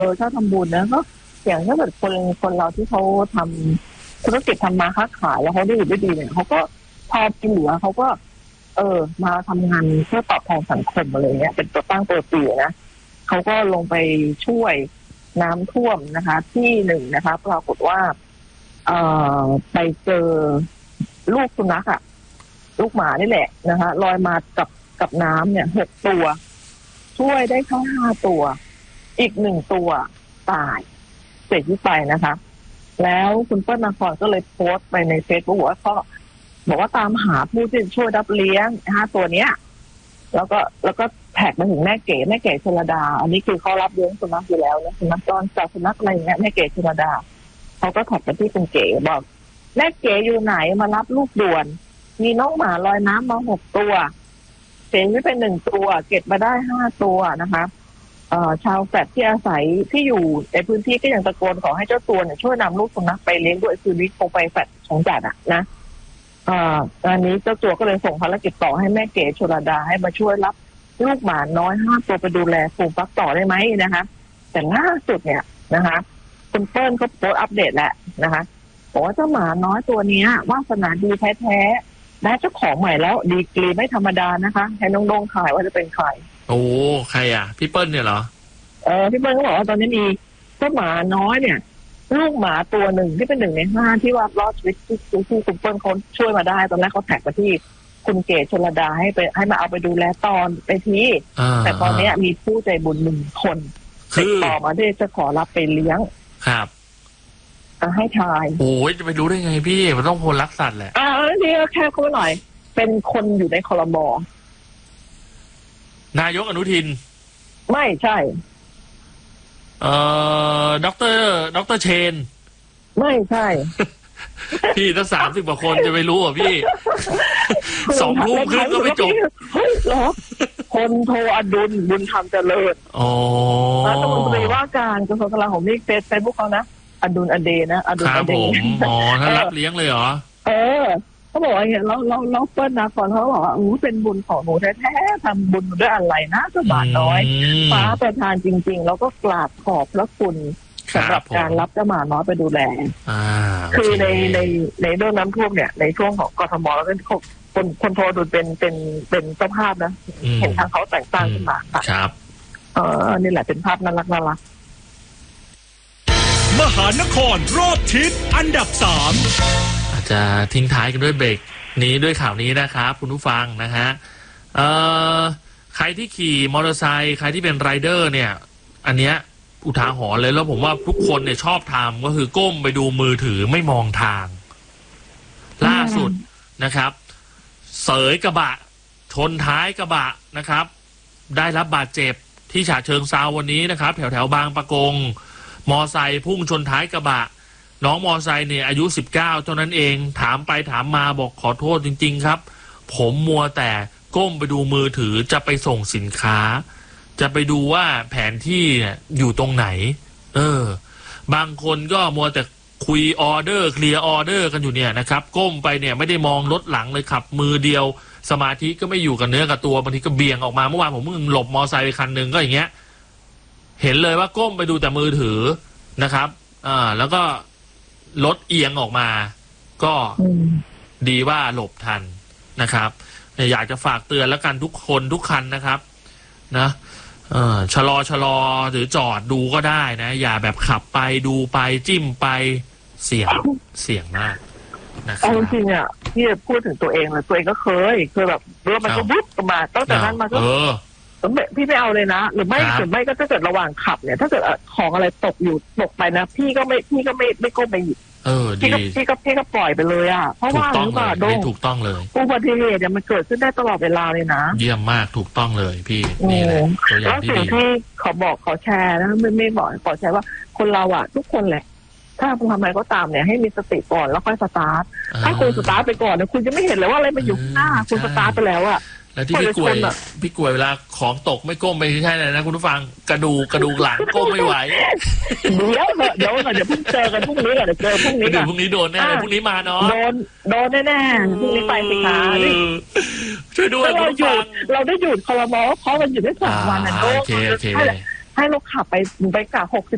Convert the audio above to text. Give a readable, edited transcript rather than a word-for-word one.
ชอบทำบุญนะก็อย่างถ้าเกิดคนเราที่เขาทำธุรกิจทำมาค้าขายแล้วเขาได้ดีเนี่ยเขาก็พอที่เหลือเขาก็มาทำงานเพื่อตอบแทนสังคมอะไรเงี้ยเป็นตัวตั้งตัวตีนะเขาก็ลงไปช่วยน้ำท่วมนะคะที่หนึ่งนะคะปรากฏว่าไปเจอลูกสุนัขอะลูกหมานี่แหละนะคะลอยมากับน้ำเนี่ย6 ตัวช่วยได้แค่5 ตัวอีก1 ตัวตายเสียชีวิตไปนะคะแล้วคุณเปิ้ลนาครก็เลยโพสต์ไปในเฟซบุ๊กบอกว่าตามหาผู้ที่ช่วยรับเลี้ยง5 ตัวเนี้ยแล้วก็แท็กมาถึงแม่เก๋ชลดาอันนี้คือเขารับเลี้ยงสุนัขอยู่แล้วนะสุนัขจรจัดสุนัขอะไรอย่างเงี้ยแม่เก๋ชลดาเขาก็แท็กไปที่คุณเก๋บอกแม่เก๋อยู่ไหนมารับลูกด่วนมีน้องหมาลอยน้ำมา6 ตัวเสียชีวิตไป1 ตัวเก็บมาได้5 ตัวนะคะชาวแฟลตที่อาศัยที่อยู่ในพื้นที่ก็ยังตะโกนขอให้เจ้าตัวเนี่ยช่วยนำลูกสุนัขไปเลี้ยงด้วยคือวิทย์คงไปแฟลตของจัดนะอันนี้เจ้าตัวก็เลยส่งภารกิจต่อให้แม่เก๋ชลดาให้มาช่วยรับลูกหมาน้อย5 ตัวไปดูแลฝูงฟักต่อได้ไหมนะคะแต่ล่าสุดเนี่ยนะคะคุณเปิ้ลก็โพสต์อัปเดตแล้วนะคะบอกว่าเจ้าหมาน้อยตัวนี้วาสนาดีแท้ๆได้เจ้าของใหม่แล้วดีกรีไม่ธรรมดานะคะให้น้องๆขายว่าจะเป็นใครโอ้ใครอ่ะพี่เปิ้ลเนี่ยเหรอพี่เปิ้ลก็บอกว่าตอนนี้มีเจ้าหมาน้อยเนี่ยลูกหมาตัวหนึ่งที่เป็น1 ใน 5ที่ว่ารอดชีวิตที่คุณเปิ้ลเขาช่วยมาได้ตอนแรกเขาแท็กไปที่คุณเก๋ชลดาให้มาเอาไปดูแลตอนไปทีแต่ตอนนี้มีผู้ใจบุญ1 คนติดต่อมาที่จะขอรับไปเลี้ยงครับให้ทายโอ้ยจะไปรู้ได้ไงพี่มันต้องคนรักสัตว์แหละนี่แค่เขาหน่อยเป็นคนอยู่ในครม. นายกอนุทินไม่ใช่ด็อกเตอร์เชนไม่ใช่พี่ตั้ง30 กว่าคนจะไปรู้อ่ะพี่2 ทุ่มครึ่งก็ไม่จบเฮ้ยเหรอคนโทอดุลบุญธรรมเจริญรัฐมนตรีว่าการกระทรวงกลาโหมนี่เฟซบุ๊กเขานะอดุลอเดนะอดุลอเดท่านรับเลี้ยงเลยเหรอเขาบอกว่าเนี่ยเราเปิ้ลนาครเขาบอกว่าเป็นบุญของหนูแท้ๆทำบุญด้วยอะไรนะเจ้าบาทน้อยฟ้าประทานจริงๆแล้วก็กราบขอบพระคุณสำหรับการรับเจ้าหมาน้อยไปดูแลคือในเรื่องน้ำท่วมเนี่ยในช่วงของกทมแล้วก็คนโทรดูเป็นเจ้าภาพนะเห็นทางเขาแต่งตั้งขึ้นมาครับนี่แหละเป็นภาพน่ารักมหานครรอบทิศอันดับ3 อาจจะทิ้งท้ายกันด้วยเบรกนี้ด้วยข่าวนี้นะครับคุณผู้ฟังนะฮะใครที่ขี่มอเตอร์ไซค์ใครที่เป็นไรเดอร์เนี่ยอันเนี้ยอุทาหรณ์เลยแล้วผมว่าทุกคนเนี่ยชอบทำก็คือก้มไปดูมือถือไม่มองทางล่าสุดนะครับเสยกระบะชนท้ายกระบะนะครับได้รับบาดเจ็บที่ฉะเชิงเทราวันนี้นะครับแถวบางปะกงมอไซค์พุ่งชนท้ายกระบะน้องมอไซค์เนี่ยอายุ19เท่านั้นเองถามไปถามมาบอกขอโทษจริงๆครับผมมัวแต่ก้มไปดูมือถือจะไปส่งสินค้าจะไปดูว่าแผนที่เนี่ยอยู่ตรงไหนบางคนก็มัวแต่คุยออเดอร์เคลียร์ออเดอร์กันอยู่เนี่ยนะครับก้มไปเนี่ยไม่ได้มองรถหลังเลยขับมือเดียวสมาธิก็ไม่อยู่กับเนื้อกับตัวบางทีก็เบี่ยงออกมาเมื่อวานผมเพิ่งหลบมอไซค์ไปคันหนึ่งก็อย่างเงี้ยเห็นเลยว่าก้มไปดูแต่มือถือนะครับแล้วก็รถเอียงออกมาก็ดีว่าหลบทันนะครับอยากจะฝากเตือนแล้วกันทุกคนทุกคันนะครับนะชะลอหรือจอดดูก็ได้นะอย่าแบบขับไปดูไปจิ้มไปเสี่ยงมากนะครับจริงๆอ่ะพี่พูดถึงตัวเองเลยตัวเองก็เคยแบบเรือมันก็บุ๊บมาตั้งแต่นั้นมาก็พี่ไม่เอาเลยนะหรือไม่ก็ถ้าเกิดระหว่างขับเนี่ยถ้าเกิดของอะไรตกไปนะพี่ก็ไม่ก้มไปหยิบพี่ก็ปล่อยไปเลยอ่ะเพราะว่าหรือเปล่าโดนถูกต้องเลยอุบัติเหตุเนี่ยมันเกิดขึ้นได้ตลอดเวลาเลยนะเยี่ยมมากถูกต้องเลยพี่นี่แหละตัวอย่างที่ดีแล้วสิ่งที่ขอแชร์นะไม่บอกขอแชร์ว่าคนเราอ่ะทุกคนแหละถ้าคุณทำอะไรก็ตามเนี่ยให้มีสติก่อนแล้วค่อยสตาร์ทถ้าคุณสตาร์ทไปก่อนเนี่ยคุณจะไม่เห็นเลยว่าอะไรมาอยู่ข้างหน้าคุณสตาร์ทไปแล้วอ่ะแล้วที่พี่กล้วยเวลาของตกไม่ก้มไปใช่เลยนะคุณผู้ฟังกระดูกหลังก้มไม่ไหวเดี๋ยวเพิ่งเจอกันพรุ่งนี้ก่อนเดี๋ยวเจอพรุ่งนี้ก่อนพรุ่งนี้โดนแน่เลยพรุ่งนี้มาเนาะโดนแน่ๆพรุ่งนี้ไปสิคะช่วยด้วยเราได้หยุดครม.เพราะมันหยุดได้2 วันนะโดนให้เราขับไปกะ